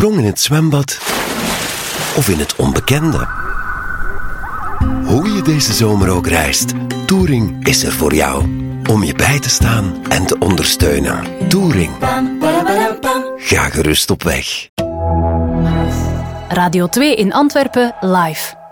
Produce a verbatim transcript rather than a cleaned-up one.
sprong in het zwembad of in het onbekende. Hoe je deze zomer ook reist, Touring is er voor jou. Om je bij te staan en te ondersteunen. Touring. Ga gerust op weg. Radio twee in Antwerpen live.